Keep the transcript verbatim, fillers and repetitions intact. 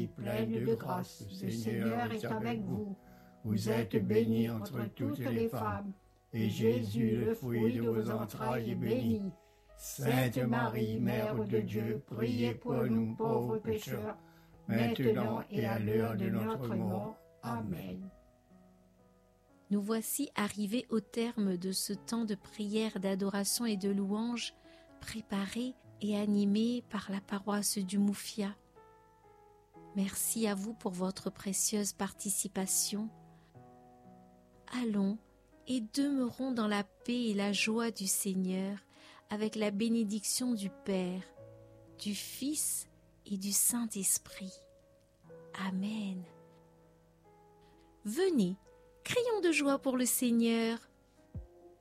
Marie, pleine de grâce, le Seigneur est avec vous. Vous êtes bénie entre toutes les femmes, et Jésus, le fruit de vos entrailles, est béni. Sainte Marie, Mère de Dieu, priez pour nous pauvres pécheurs, maintenant et à l'heure de notre mort. Amen. Nous voici arrivés au terme de ce temps de prière, d'adoration et de louange préparé et animé par la paroisse du Moufia. Merci à vous pour votre précieuse participation. Allons et demeurons dans la paix et la joie du Seigneur avec la bénédiction du Père, du Fils et du Saint-Esprit. Amen. Venez, crions de joie pour le Seigneur.